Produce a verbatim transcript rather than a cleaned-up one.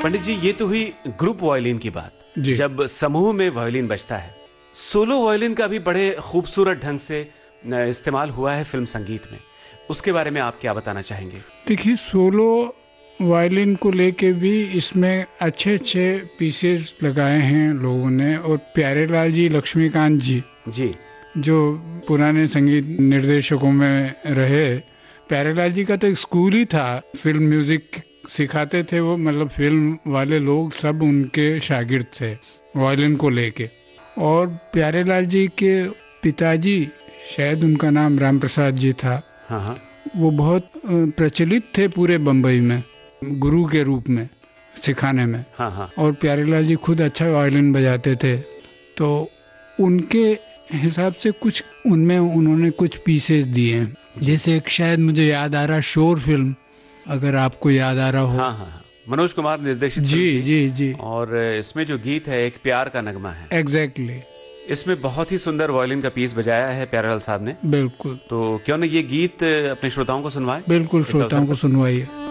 पंडित जी, ये तो हुई ग्रुप वायलिन की बात, जब समूह में वायलिन बजता है। सोलो वायलिन का भी बड़े खूबसूरत ढंग से इस्तेमाल हुआ है फिल्म संगीत में, उसके बारे में आप क्या बताना चाहेंगे? देखिए, सोलो वायलिन को लेके भी इसमें अच्छे अच्छे पीसेस लगाए हैं लोगों ने। और प्यारेलाल जी, लक्ष्मीकांत जी जी जो पुराने संगीत निर्देशकों में रहे, प्यारेलाल जी का तो एक स्कूल ही था, फिल्म म्यूजिक सिखाते थे वो, मतलब फिल्म वाले लोग सब उनके शागिर्द थे वायलिन को लेके। और प्यारेलाल जी के पिताजी, शायद उनका नाम राम प्रसाद जी था, हाँ हाँ, वो बहुत प्रचलित थे पूरे बम्बई में गुरु के रूप में सिखाने में। हाँ हाँ। और प्यारेलाल जी खुद अच्छा वायलिन बजाते थे, तो उनके हिसाब से कुछ उनमें उन्होंने कुछ पीसेस दिए हैं। जैसे एक शायद मुझे याद आ रहा, शोर फिल्म, अगर आपको याद आ रहा हो। हाँ हाँ, मनोज कुमार निर्देशित। जी जी जी। और इसमें जो गीत है एक प्यार का नगमा है। Exactly exactly. इसमें बहुत ही सुंदर वायलिन का पीस बजाया है प्यारेलाल साहब ने। बिल्कुल। तो क्यों न ये गीत अपने श्रोताओं को सुनवाए? बिल्कुल, श्रोताओं को सुनवाइए।